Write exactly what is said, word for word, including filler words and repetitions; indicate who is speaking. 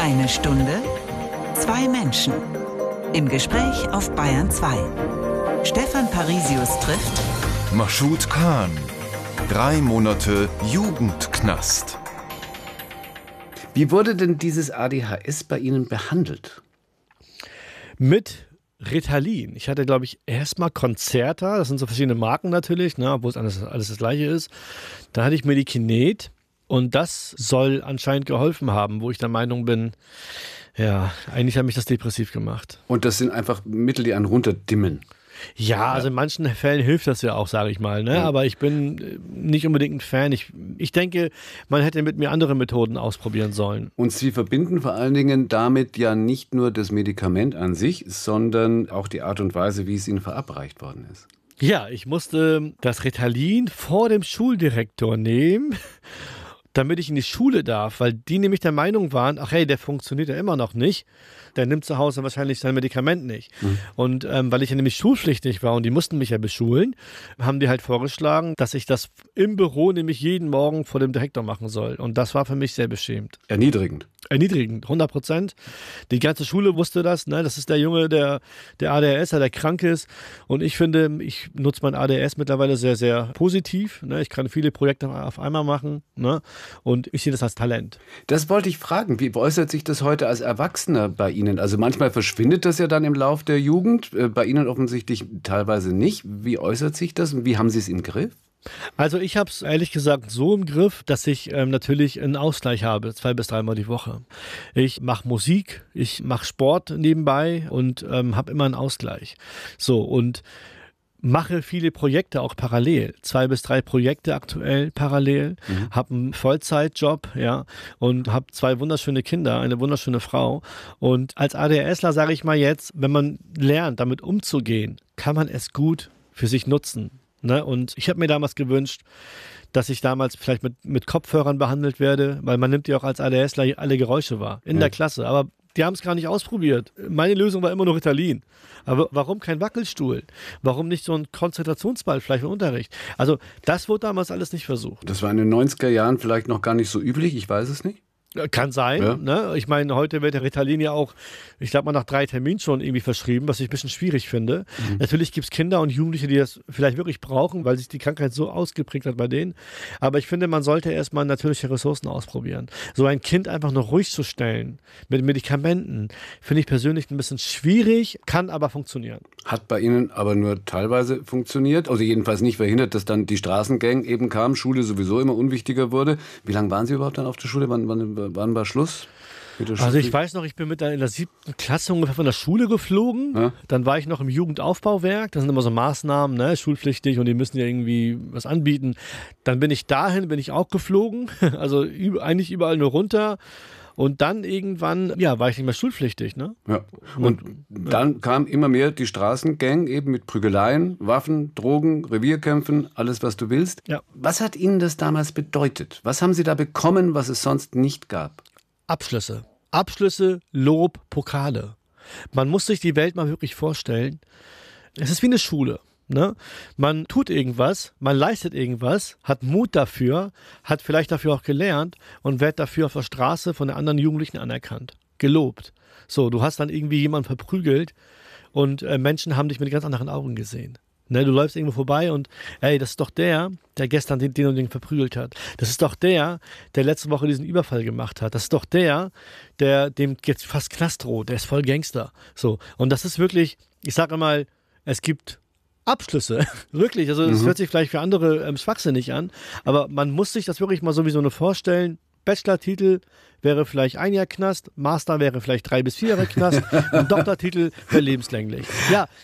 Speaker 1: Eine Stunde, zwei Menschen. Im Gespräch auf Bayern zwei. Stefan Parisius trifft
Speaker 2: Mashoud Khan. Drei Monate Jugendknast.
Speaker 3: Wie wurde denn dieses A D H S bei Ihnen behandelt?
Speaker 4: Mit Ritalin. Ich hatte, glaube ich, erstmal Concerta. Das sind so verschiedene Marken natürlich, ne, obwohl es alles, alles das Gleiche ist. Dann hatte ich Medikinet. Und das soll anscheinend geholfen haben, wo ich der Meinung bin, ja, eigentlich hat mich das depressiv gemacht.
Speaker 3: Und das sind einfach Mittel, die einen runterdimmen.
Speaker 4: Ja, also in manchen Fällen hilft das ja auch, sage ich mal. Ne?
Speaker 3: Ja.
Speaker 4: Aber ich bin nicht unbedingt ein Fan. Ich, ich denke, man hätte mit mir andere Methoden ausprobieren sollen.
Speaker 3: Und Sie verbinden vor allen Dingen damit ja nicht nur das Medikament an sich, sondern auch die Art und Weise, wie es Ihnen verabreicht worden ist.
Speaker 4: Ja, ich musste das Ritalin vor dem Schuldirektor nehmen, damit ich in die Schule darf, weil die nämlich der Meinung waren, ach hey, der funktioniert ja immer noch nicht, der nimmt zu Hause wahrscheinlich sein Medikament nicht. Mhm. Und ähm, weil ich ja nämlich schulpflichtig war und die mussten mich ja beschulen, haben die halt vorgeschlagen, dass ich das im Büro nämlich jeden Morgen vor dem Direktor machen soll. Und das war für mich sehr beschämend.
Speaker 3: Erniedrigend.
Speaker 4: Erniedrigend, hundert Prozent. Die ganze Schule wusste das, ne? Das ist der Junge, der, der A D H S, der krank ist. Und ich finde, ich nutze mein A D H S mittlerweile sehr, sehr positiv. Ne? Ich kann viele Projekte auf einmal machen. Ne? Und ich sehe das als Talent.
Speaker 3: Das wollte ich fragen. Wie äußert sich das heute als Erwachsener bei Ihnen? Also manchmal verschwindet das ja dann im Lauf der Jugend. Bei Ihnen offensichtlich teilweise nicht. Wie äußert sich das und wie haben Sie es im Griff?
Speaker 4: Also ich habe es ehrlich gesagt so im Griff, dass ich ähm, natürlich einen Ausgleich habe, zwei bis dreimal die Woche. Ich mache Musik, ich mache Sport nebenbei und ähm, habe immer einen Ausgleich. So, und mache viele Projekte auch parallel, zwei bis drei Projekte aktuell parallel, mhm. habe einen Vollzeitjob, ja, und habe zwei wunderschöne Kinder, eine wunderschöne Frau. Und als ADHSler sage ich mal jetzt, wenn man lernt, damit umzugehen, kann man es gut für sich nutzen. Ne? Und ich habe mir damals gewünscht, dass ich damals vielleicht mit, mit Kopfhörern behandelt werde, weil man nimmt ja auch als ADHSler alle Geräusche wahr, in ja. der Klasse. Aber die haben es gar nicht ausprobiert. Meine Lösung war immer nur Ritalin. Aber warum kein Wackelstuhl? Warum nicht so ein Konzentrationsball vielleicht im Unterricht? Also das wurde damals alles nicht versucht.
Speaker 3: Das war in den neunziger Jahren vielleicht noch gar nicht so üblich, ich weiß es nicht.
Speaker 4: Kann sein. Ja. Ne? Ich meine, heute wird der Ritalin ja auch, ich glaube mal, nach drei Terminen schon irgendwie verschrieben, was ich ein bisschen schwierig finde. Mhm. Natürlich gibt es Kinder und Jugendliche, die das vielleicht wirklich brauchen, weil sich die Krankheit so ausgeprägt hat bei denen. Aber ich finde, man sollte erstmal natürliche Ressourcen ausprobieren. So ein Kind einfach noch ruhig zu stellen mit Medikamenten, finde ich persönlich ein bisschen schwierig, kann aber funktionieren.
Speaker 3: Hat bei Ihnen aber nur teilweise funktioniert, also jedenfalls nicht verhindert, dass dann die Straßengang eben kam, Schule sowieso immer unwichtiger wurde. Wie lange waren Sie überhaupt dann auf der Schule? Wann, wann Wann war Schluss?
Speaker 4: Also ich weiß noch, ich bin mit der, in der siebten Klasse ungefähr von der Schule geflogen. Ja. Dann war ich noch im Jugendaufbauwerk. Das sind immer so Maßnahmen, ne, schulpflichtig und die müssen ja irgendwie was anbieten. Dann bin ich dahin, bin ich auch geflogen. Also über, eigentlich überall nur runter. Und dann irgendwann, ja, war ich nicht mehr schulpflichtig, ne?
Speaker 3: Ja. Und, und dann ja. kam immer mehr die Straßengang eben mit Prügeleien, Waffen, Drogen, Revierkämpfen, alles, was du willst.
Speaker 4: Ja.
Speaker 3: Was hat Ihnen das damals bedeutet? Was haben Sie da bekommen, was es sonst nicht gab?
Speaker 4: Abschlüsse. Abschlüsse, Lob, Pokale. Man muss sich die Welt mal wirklich vorstellen. Es ist wie eine Schule. Ne? Man tut irgendwas, man leistet irgendwas, hat Mut dafür, hat vielleicht dafür auch gelernt und wird dafür auf der Straße von den anderen Jugendlichen anerkannt, gelobt. So, du hast dann irgendwie jemanden verprügelt und äh, Menschen haben dich mit ganz anderen Augen gesehen. Ne, du läufst irgendwo vorbei und ey, das ist doch der, der gestern den, den und den verprügelt hat. Das ist doch der, der letzte Woche diesen Überfall gemacht hat. Das ist doch der, der dem jetzt fast Knast droht. Der ist voll Gangster. So, und das ist wirklich, ich sage mal, es gibt Abschlüsse, wirklich. Also das mhm. hört sich vielleicht für andere ähm, schwachsinnig an, aber man muss sich das wirklich mal sowieso nur vorstellen. Bachelor-Titel wäre vielleicht ein Jahr Knast, Master wäre vielleicht drei bis vier Jahre Knast und Doktortitel wäre lebenslänglich. Ja,